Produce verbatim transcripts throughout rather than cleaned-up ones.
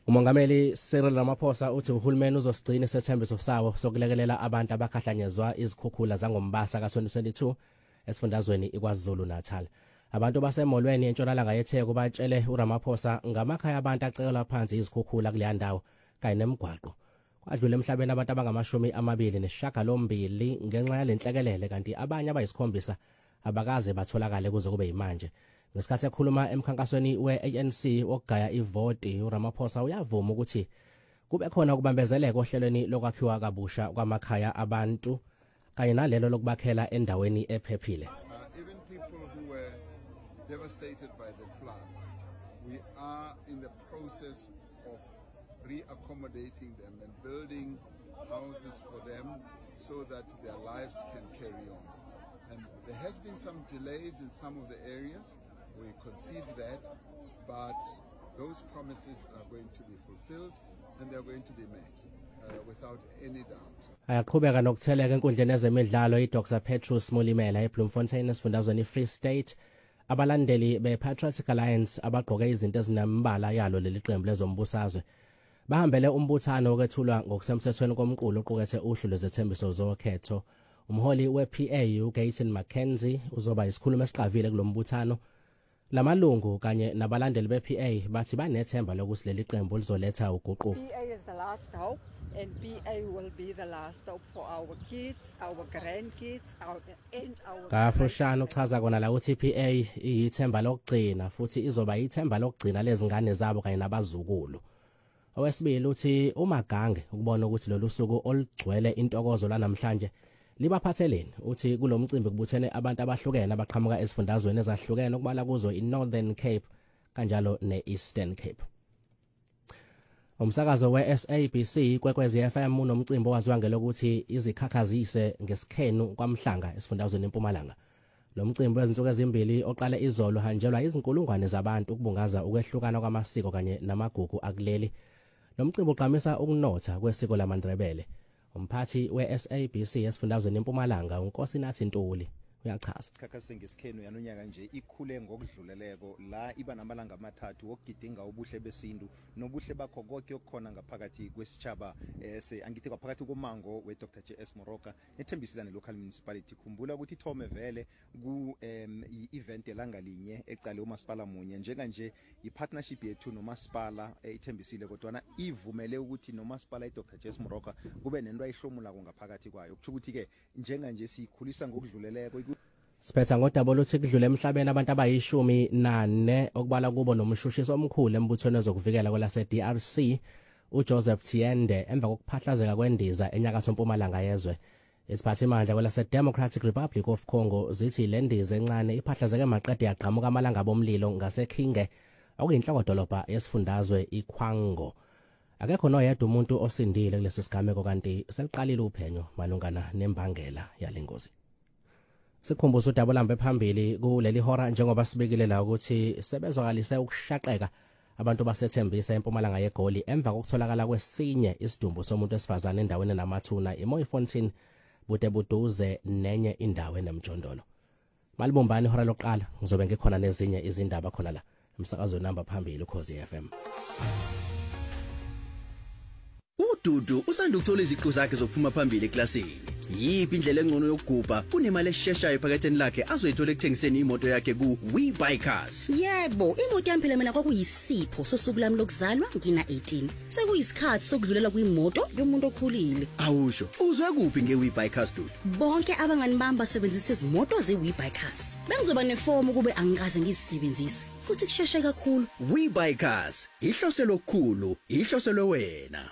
Umongameli Cyril Ramaphosa uthi uhulumeni uzosigcina isethembiso sawo sokulekelela abantu abakhahlanyezwa izikhukhula zangombasa ka twenty twenty-two esifundazweni iKwaZulu Natal. Abantu basemolweni entshonalanga yeTheku batshele uRamaphosa ngamakhaya abantu acekelwa phansi izikhukhula kuleya ndawo kanye nemigwaqo. Kwadlula emhlabeni abantu abangamashumi amabili nesishiyagalombili ngenxa yalenhlekelele kanti abanye abayisikhombisa abakaze batholakale kuze kube yimanje. Ngesikhathi ekhuluma emkhankasweni we-A N C wokugaya ivoti, uRamaphosa uyavuma ukuthi kube khona ukubambezeleka ohlelweni lokwakhiwa kabusha kwamakhaya abantu kanye nalelo lokubakhela endaweni ephephile. Even people who were devastated by the floods, we are in the process of reaccommodating them and building houses for them so that their lives can carry on. And there has been some delays in some of the areas. We concede that, but those promises are going to be fulfilled and they're going to be met uh, without any doubt. Ayaqhubeka nokutheleka enkundleni ezemidlalo iDoctor Petrus Molimela eBloemfontein esifundazweni iFree State. Abalandeli bePatriotic Alliance abagqoke izinto ezinembala yalo leli qembu lezombusazwe bahambele umbuthano okwethulwa ngokusemthethweni komqulu oqukethe uhlu lwezethembiso zokhetho. Umholi we-P A uGayton McKenzie uzoba isikhulumi esiqavile kulombuthano. Lamalungu kanye nabalandeli be-P A bathi banethemba lokuthi leli qembu lizoletha uguquko. P A is the last hope and P A will be the last hope for our kids, our grandkids, our and our Kafushana uchaza kona la ukuthi i-P A iyithemba lokugcina futhi izoba yithemba lokugcina lezingane zabo kanye nabazukulu. Owesibili uthi uMagange ukubona ukuthi lolu suku olugcwele intokozo la namhlanje libaphatheleni. Uthi kulomcimbi kubuthene abantu abahlukene abaqhamuka ezifundazweni ezahlukene okubala kuzo iNorthern Cape kanjalo neEastern Cape. Umsakazo we-S A B C Kwekwezi F M unomcimbi owaziwa ngelokuthi izikhakhazise ngesikhenu kwamhlanga esifundazweni eMpumalanga. Lo mcimbi wezinsuku ezimbili oqala izolo hanjelwa izinkulungwane zabantu ukubungaza ukwehlukana kwamasiko kanye namagugu akuleli. Lo mcimbi uqhamisa ukunotha kwesiko lamaNdebele. Umphathi we-S A B C esifundazweni eMpumalanga uNkosinathi Ntuli uyachaza. Ikhakhazise ngesikhenu yanonyaka nje ikhule ngokudluleleko la iba namalanga amathathu okugidinga ubuhle besintu nobuhle bakho konke okukhona ngaphakathi kwesitshaba ese angithi kwaphakathi komango weDr J S Moroka ethembisilane local municipality. Khumbula ukuthi ithome vele ku i-event elangalinye ecale umasipala munye njenga nje i-partnership yethu nomasipala ethembisile kodwa ivumele ukuthi nomasipala iDr J S Moroka kube nento ayihlomula ngaphakathi kwayo kuthi ukuthi ke njenga nje sikhulisa ngokudluleleko. Siphetha ngodaba oluthi kudlule emhlabeni abantu abayishumi nane okubala kubo nomshushiso omkhulu embuthweni wezokuvikela kwelase D R C uJoseph Tiende emva kokuphahlazeka kwendiza enyakatho mpumalanga yezwe. Isiphathimandla kwelase Democratic Republic of Congo zithi le ndiza encane iphahlazeke maqede yaqhamuka amalanga bomlilo ngaseKhinge okuyinhloko dolobha yesifundazwe iKwango. Akekho noyedwa umuntu osindile kulesi sigameko kanti seliqalile uphenyo malungana nembangela yalengozi. Sikhumbuza udaba lambe phambili kuleli hora njengoba sibekile la ukuthi sebezwakalise ukushaqeka abantu basethembisa eMpumalanga yeGoli emva kokutholakala kwesinye isidumbu somuntu esifazane endaweni namathuna eMooifontein bude buduze nenye indawo enemjondolo. Malibumbani hora loqala ngizobe ngikhona nezinye izindaba khona la emsakazweni namba phambili uKhosi F M. uDudu usanda ukuthola iziqu zakhe zokuphuma phambili eklasini. Yipi indlela engcono yokugubha kunemali esheshayo ephaketheni lakhe azoyithola ekuthengiseni imoto yakhe ku WeBuyCars? Yebo, imoto yami phela mina kwakuyisipho sosuku lami lokuzalwa ngina eighteen. Sekuyisikhathi sokudlulela kwimoto yomuntu okhulile. Awusho, uzwe kuphi ngeWeBuyCars Dudu? Bonke abangani bami basebenzisa izimoto zeWeBuyCars. Bengizoba nefomu kube angikaze ngizisebenzise. Futhi kusheshe kakhulu. WeBuyCars, ihloselo okukhulu, ihloselo wena.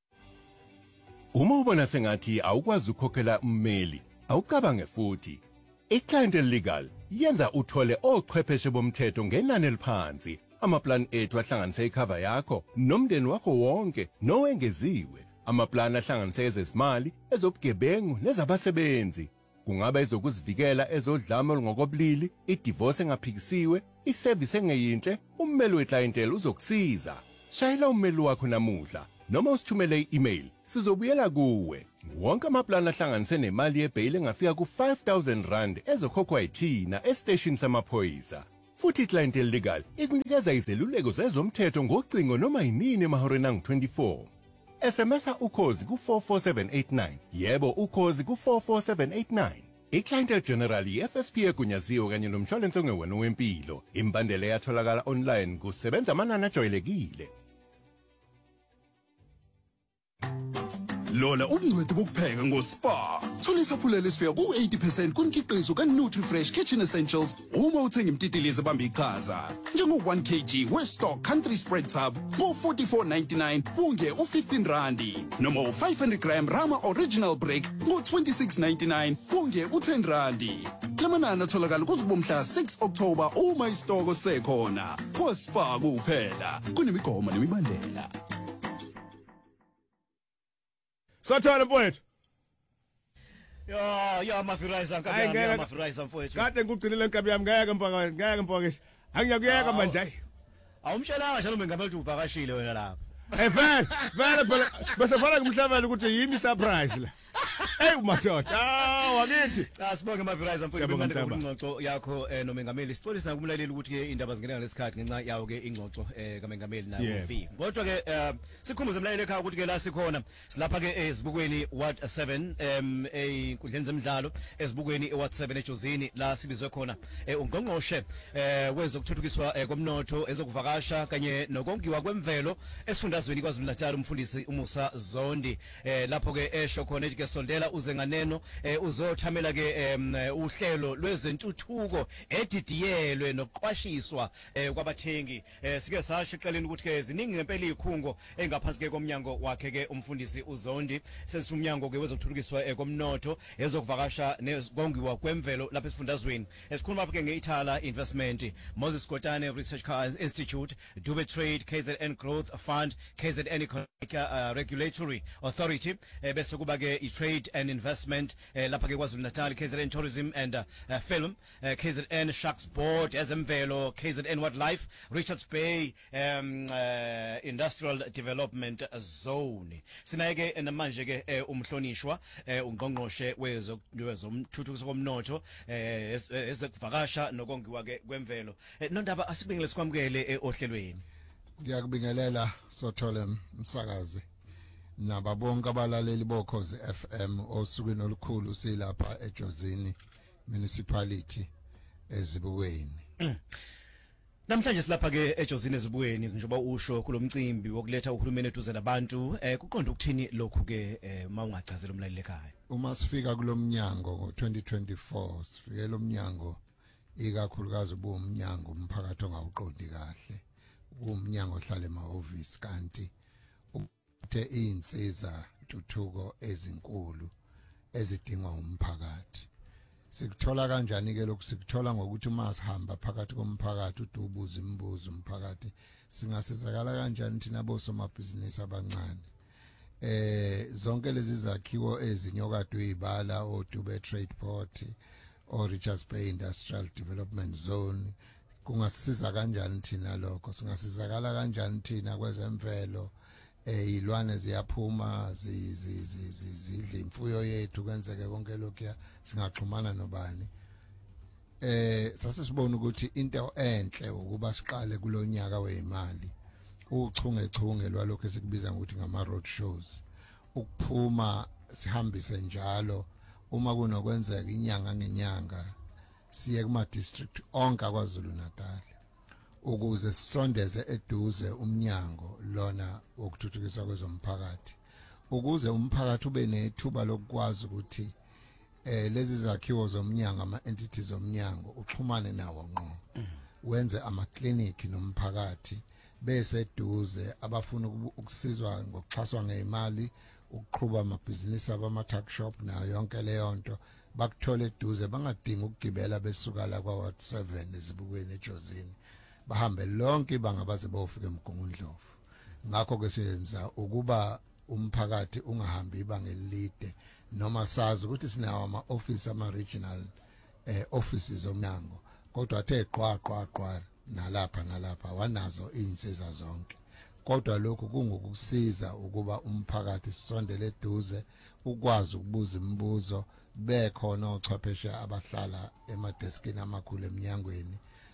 Uma ubona sengathi awukwazi ukukhokhela ummeli, awucabange futhi. iClient Legal yenza uthole ochwepheshe bomthetho ngenani eliphansi. Amaplan ethu ahlanganise icover yakho nomndeni wakho wonke nowengeziwe. Amaplan ahlanganise ezezimali, ezobugebengu nezabasebenzi. Kungaba ezokuzivikela ezodlame olungokobulili, idivorce engaphikisiwe, iservice engeyinhle, ummeli weclientele uzokusiza. Shayela ummeli wakho namuhla noma usithumele i-email. Sizobuyela kuwe. Wonke amaplan ahlanganise nemali yebail engafika ku five thousand rand ezokhokhwa yithina estation samaphoyisa. futhi iClientele Legal ikunikeza izeluleko zezomthetho ngocingo noma yinini emahoreni angu twenty-four. S M S ukhozi ku four four seven eight nine. Yebo ukhozi ku four four seven eight nine. iClientele General i-F S P egunyaziwe kanye nomshwalense ongewena wempilo. Imbandela yatholakala online kusebenza amanani ajwayelekile. Lola ubungcweti bokupheka ngoSpa. Thola isaphulelo esifika ku eighty percent kumkhiqizo kaNutriFresh Kitchen Essentials uma uthenga imtitilize bamba iqhaza. Njengo one kilogram weStock Country Spread Tub ngo forty-four ninety-nine unge u fifteen randi. Noma u five hundred gram Rama Original Brick ngo twenty-six ninety-nine unge u ten randi. Lamanani atholakala kuzibomhla six October uma isitoko sekhona. KoSpa kuphela kunemigomo nemibandela. Sathana mfowethu. Ya ya mafirizer nkabi yami ya mafirizer mfowethu. Kade ngigcinile nkabi yami ngeke mfaka ngeke mfokisha. Angiyakuyeka manje hayi. Awumshelanga njalo mengameli ukuthi uvakashile wena lapha. Eh vele vele phela bese fana kumhlabela ukuthi yimi surprise la. Hey umadoda. Ah wakithi. Asibonge mafirizer mfowethu ngimande ingxoxo yakho nomengameli. Sixolisa kumlaleli ukuthi ke indaba zingeneka lesikhathi ngenxa yawo ke ingxoxo eh kamengameli nayo uvi. Kodwa ke sikhumbuze umlaleli ekhaya ukuthi ke la sikhona silapha ke ezibukweni Ward seven em einkundleni zemidlalo ezibukweni eWard seven eJozini la sibizwe khona ungqongqoshe eh wezokuthuthukiswa komnotho ezokuvakasha kanye nokongiwa kwemvelo esifundazweni kwaZulu Natal umfundisi uMusa Zondi eh lapho ke esho khona ke sondela uze nganeno uzothamela ke uhlelo lwezentuthuko edidiyelwe nokuqwashiswa kwabathengi sike sasho eqeleni ukuthi ke ziningi ngempela izikhungo engaphansi ke komnyango wakhe ke umfundisi uZondi sesumnyango ke wezokuthuthukiswa komnotho ezokuvakasha nekongiwa kwemvelo lapha esifundazweni esikhuluma lapha ke ngeIthala Investment Moses Kotane Research Institute Dube Trade K Z N Growth Fund K Z N Economic uh, Regulatory Authority bese kuba ke i-Trade and Investment lapha ke kwaZulu Natal K Z N Tourism and uh, uh, Film uh, K Z N Sharks Board ezemvelo K Z N Wildlife Richards Bay um, uh, Industrial Development Zone sinayeke namanje ke umhlonishwa ungqongqoshe wezomthuthukiso komnotho ezokuvakasha nokongiwa ke kwemvelo nondaba asibengele sikwamukele ohlelweni. Ngiyakubingelela Sothole Msakazi nababonke abalaleli bokhozi F M osukwini olukhulu silapha eJozini municipality ezibukweni. Namhlanje silapha ke eJozini ezibukweni njengoba usho kulomcimbi wokuletha uhulumeni eduze nabantu eh kuqonda ukuthini lokhu ke mawungachazela umlaleli ekhaya. Uma sifika kulomnyango ngo twenty twenty-four sifike lomnyango ikakhulukazi ubumnyango umphakathi ongawuqondi kahle. Umnyango ohlala emahhovisi kanti uthe insiza ntuthuko ezinkulu ezidingwa umphakathi. Sikuthola kanjani ke lokhu sikuthola ngokuthi uma sihamba phakathi komphakathi udubuza imibuzo umphakathi singasizakala kanjani thina bosomabhizinisi abancane. Eh zonke lezi zakhiwo ezinyokade uyibala o Dube Trade Port o Richards Bay Industrial Development Zone kungasiza kanjani thina lokho singasizakala kanjani thina kwezemvelo eh ilwane ziyaphuma zidla imfuyo yethu kwenzeke konke lokho singaxhumana nobani eh sasisibona ukuthi into enhle ukuba siqale kulonyaka weimali uchungechunge lwalokho esikubiza ngokuthi ngama road shows ukuphuma sihambise njalo uma kunokwenzeka inyanga ngenyanga siye kuma district onke kwaZulu Natal ukuze sisondeze eduze umnyango lona wokuthuthukiswa kwezomphakathi ukuze umphakathi ube nethuba lokwazi ukuthi eh lezi zakhiwo zomnyango ama entities zomnyango uxhumane nawo ngqo wenze ama clinic nomphakathi bese eduze abafuna ukusizwa ngokuxhaswa ngeimali ukuqhubha amabhizinisi abama tuck shop nayo yonke leyo nto bakuthole eduze bangadinga ukugibela besuka la kwa Ward seven ezibukweni eJozini bahambe lonke bangabaze bofika eMgungundlovu. Ngakho ke siyenza ukuba umphakathi ungahambi ibanga elide noma sazi ukuthi sinawo ama office ama regional eh offices omnyango kodwa athe qwa qwa qwa nalapha nalapha wanazo insiza zonke kodwa lokho kungokusiza ukuba umphakathi sisondele eduze ukwazi ukubuza imibuzo bekhona ochwepheshe abahlala emadeskini amakhulu eminyangweni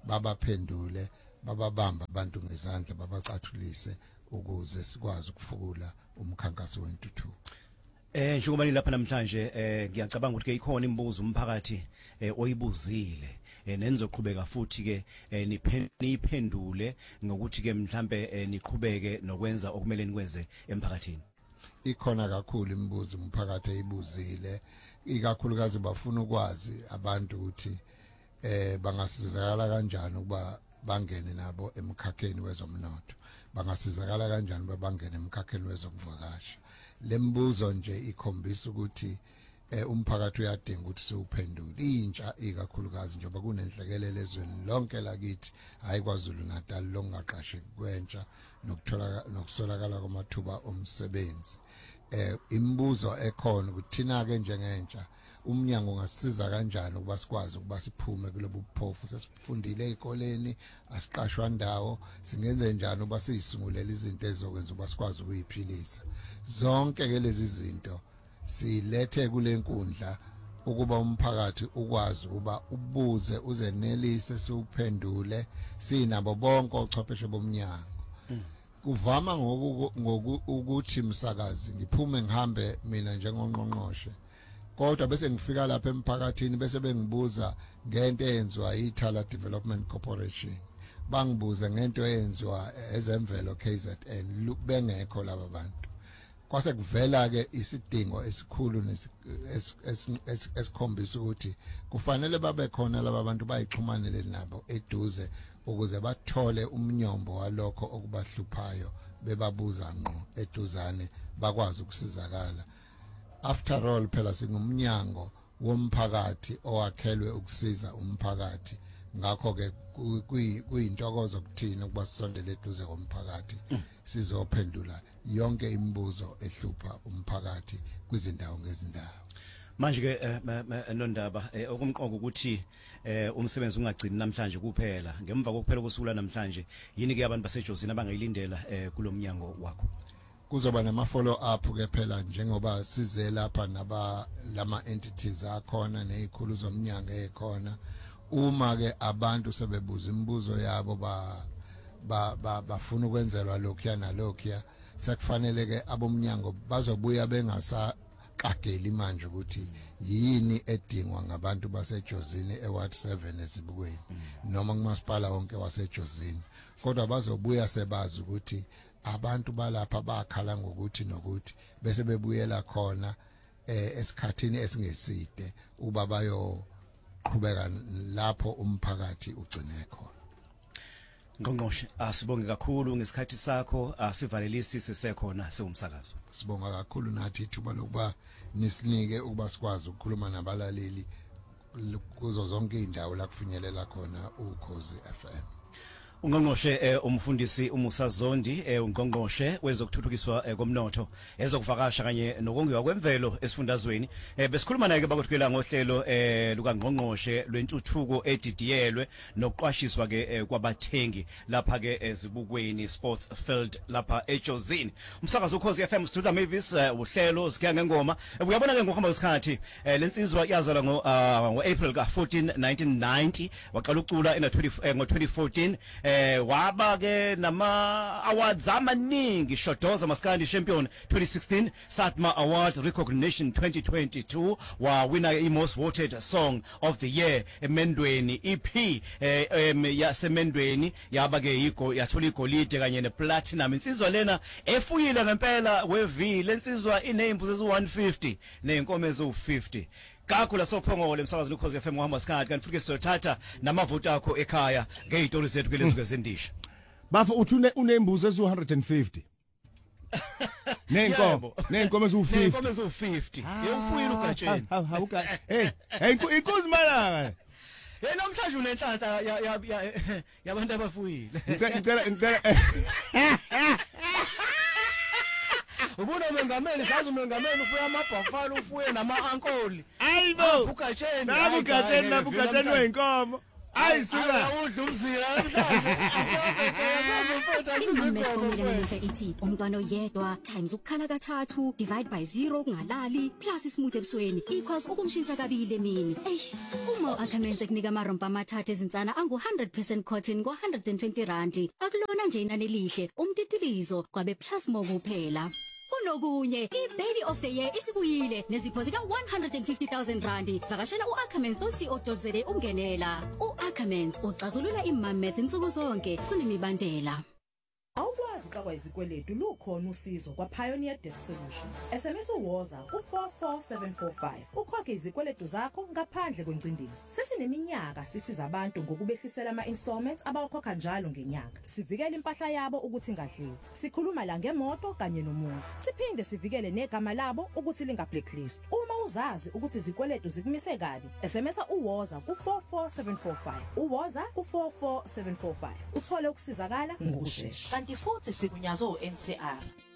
babaphendule bababamba abantu ngezandla babacathulise ukuze sikwazi ukufukula umkhankaso wentuthuko. Eh njengoba nilapha namhlanje eh ngiyacabanga ukuthi ke ikhona imibuzo umphakathi eh oyibuzile eh nenizoqhubeka futhi ke niphendule ngokuthi ke mhlambe niqhubeke nokwenza okumele nikwenze emphakathini. Ikhona kakhulu imibuzo umphakathi eyibuzile ikakhulukazi bafuna ukwazi abantu ukuthi eh bangasizakala kanjani ukuba bangene nabo emkhakheni wezomnotho, bangasizakala kanjani ukuba bangene emkhakheni wezokuvakasha. Lembuzo nje ikhombisa ukuthi eh umphakathi uyadinga ukuthi siwuphendule. Intsha ikakhulukazi njengoba kunenhlekelele ezweni lonke lakithi hayi kwaZulu Natal longaqasheki kwentsha nokuthola nokusolakala kwamathuba omsebenzi. Eh imibuzo ekhona ukuthi thina ke njengentsha umnyango ungasiza kanjani ukuba sikwazi ukuba siphume kulobu buphofu sesifundile ezikoleni asiqashwa ndawo singenze njani ukuba sisungulele izinto ezokwenza ukuba sikwazi ukuyiphilisa. Zonke ke lezi zinto silethe kule nkundla ukuba umphakathi ukwazi ukuba ubuze uzenelise siuphendule sinabo bonke ochwepheshe bomnyango. Kuvama ngoku ukuthi msakazi ngiphume ngihambe mina njengonqonqoshe kodwa bese ngifika lapha emphakathini bese bengibuza ngento eyenziwa iThala Development Corporation, bangibuza ngento eyenziwa ezemvelo K Z N bengekho laba bantu. Kwase kuvela ke isidingo esikhulu esikhombisa ukuthi kufanele babe khona laba bantu bayixhumanele nabo eduze ukuze bathole umnyombo walokho okubahluphayo bebabuza ngqo eduzane bakwazi ukusizakala. After all phela singumnyango womphakathi owakhelwe ukusiza umphakathi, ngakho ke kuyintokozo kuthina ukuba sisondele eduze komphakathi sizophendula yonke imibuzo ehlupha umphakathi kwizindawo ngezindawo. Manje ke nondaba okumqoka ukuthi umsebenzi ungagcini namhlanje kuphela, ngemva kokuphela kosuku namhlanje yini ke abantu baseJozini abangayilindela kulomnyango wakho? Kuzoba nama follow up ke phela njengoba size lapha naba lama entities akhona nezikhulu zomnyango ekhona. Uma ke abantu sebebuza imibuzo yabo ba bafuna ukwenzelwa lokhuya nalokhuya, sekufanele ke abomnyango bazobuya bengasa qageli manje ukuthi yini edingwa ngabantu baseJozini eWard seven esibukweni noma kumasipala wonke waseJozini, kodwa bazobuya sebazi ukuthi abantu balapha bakhala ngokuthi nokuthi bese bebuyela khona eh esikhathini esingeside uba bayo qhubeka lapho umphakathi ugcine khona. Ngqongqoshe asibonge kakhulu ngesikhathi sakho, asivalelisi sisekhona siwumsakazo. Sibonga kakhulu nathi ithuba lokuba nisinike ukuba sikwazi ukukhuluma nabalaleli kuzo zonke indawo la kufinyelela khona uKhozi F M. Ungqongqoshe eh, umfundisi uMusa Zondi eh, ungqongqoshe wezokuthuthukiswa eh, komnotho ezokuvakasha kanye nokongiwa kwemvelo esifundazweni eh, besikhuluma naye ke bakuthikela ngohlelo eh, luka ngqongqoshe lwentuthuko edidiyelwe nokuqwashiswa ke eh, kwabathengi lapha ke ezibukweni Sports Field lapha eJozini. Umsakazo uKhozi F M Studio Mavis eh, uhlelo sikhe ngengoma eh, uyabona ke ngokuhamba kwesikhathi eh, lensizwa yazalwa ngo uh, ngo April ka fourteen nineteen ninety waqala ukucula ina twenty eh, ngo twenty fourteen eh waba ke nama awards amaningi, Shodoza Maskandi Champion twenty sixteen, Satma Award Recognition twenty twenty-two, wa winner i most voted song of the year Emendweni E P eh em yasemendweni yaba ke yigo yathola igolide kanye ne platinum. Insizwa lena efuyile ngempela weV, lensizwa inembuzo ezi one fifty nenkomo ezi fifty. Kakula sophongole umsakazo uKhozi F M uhamba isikhathi kanti futhi sizothatha namavoti akho ekhaya ngezitori zethu kwelezwe zendisha. Bafu uthune unembuzo ezi one fifty. Nenkomo, nenkomo ezi fifty. Nenkomo ezi fifty. Yewufuyile ugatsheni. Ha ha uka. Hey, hey inkosi malanga. Hey namhlanje unenhlanhla ya ya yabantu abafuyile. Ngicela ngicela ngicela. Ubona umengameli sazi umengameli ufuya amabhafalo ufuye nama ankoli. Ayibo. Ugatsheni. Naku gatsheni naku gatsheni wenkomo. ayisuka udla umzila namhlanje Ingqondo namuhla ithi umntwana oyedwa times ukukhala kathathu divide by zero kungalali plus ismooth ebusweni equals ukumshintsha kabili emini. Ey, uma uAckermans ekunika amarompa amathathu ezinsana angu one hundred percent cotton ngo one hundred twenty rand. Akulona nje inani elihle, umtitilizo kwabe plus more kuphela. Kunokunye, i-Baby of the Year isibuyile nezipho zika one hundred fifty thousand rand. Vakashela u-ackermans dot co dot za ungenela. U-Ackermans uxazulula imamath insuku zonke kunemibandela. Awukwazi xa izikweletu lukhona usizo kwa Pioneer Debt Solutions. S M S uwoza ku four four seven four five. Ukhokhe izikweletu zakho ngaphandle kwencindezi. Sesineminyaka sisiza abantu ngokubehlisela ama installments abawakhokha njalo ngenyanga. Sivikele impahla yabo ukuthi ingadliwa. Sikhuluma la ngemoto kanye nomuzi. Siphinde sivikele negama labo ukuthi linga blacklist. Uma uzazi ukuthi izikweletu zikumise kabi, S M S uwoza ku four four seven four five. Uwoza ku four four seven four five. Uthole ukusizakala ngokusheshsha. Kanti futhi sikunyazo N C R.